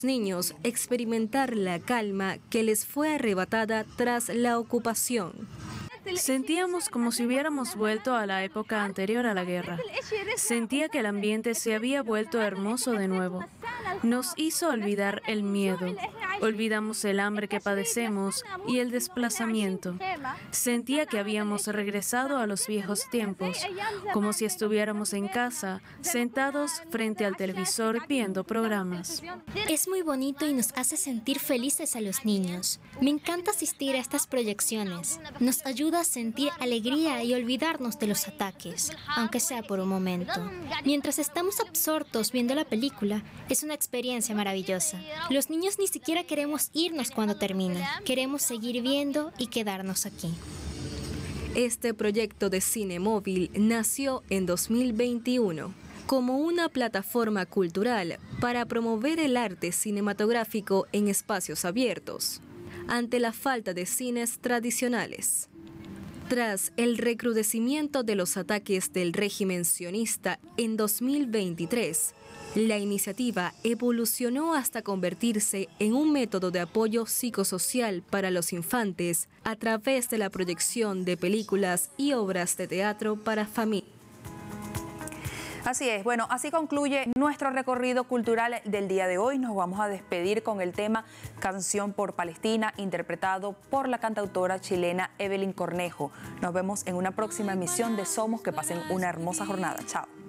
niños experimentar la calma que les fue arrebatada tras la ocupación. Sentíamos como si hubiéramos vuelto a la época anterior a la guerra. Sentía que el ambiente se había vuelto hermoso de nuevo. Nos hizo olvidar el miedo. Olvidamos el hambre que padecemos y el desplazamiento. Sentía que habíamos regresado a los viejos tiempos, como si estuviéramos en casa, sentados frente al televisor viendo programas. Es muy bonito y nos hace sentir felices a los niños. Me encanta asistir a estas proyecciones. Nos ayuda a sentir alegría y olvidarnos de los ataques, aunque sea por un momento. Mientras estamos absortos viendo la película, es una experiencia maravillosa. Los niños ni siquiera queremos irnos cuando termina. Queremos seguir viendo y quedarnos aquí. Este proyecto de cine móvil nació en 2021 como una plataforma cultural para promover el arte cinematográfico en espacios abiertos, ante la falta de cines tradicionales. Tras el recrudecimiento de los ataques del régimen sionista en 2023, la iniciativa evolucionó hasta convertirse en un método de apoyo psicosocial para los infantes a través de la proyección de películas y obras de teatro para familias. Así es, bueno, así concluye nuestro recorrido cultural del día de hoy. Nos vamos a despedir con el tema Canción por Palestina, interpretado por la cantautora chilena Evelyn Cornejo. Nos vemos en una próxima emisión de Somos. Que pasen una hermosa jornada. Chao.